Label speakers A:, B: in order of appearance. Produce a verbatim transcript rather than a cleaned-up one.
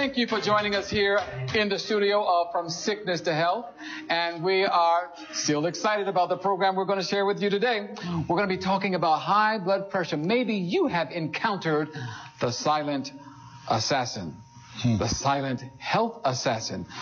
A: Thank you for joining us here in the studio of From Sickness to Health. And we are still excited about the program we're going to share with you today. We're going to be talking about high blood pressure. Maybe you have encountered the silent assassin, the silent health assassin.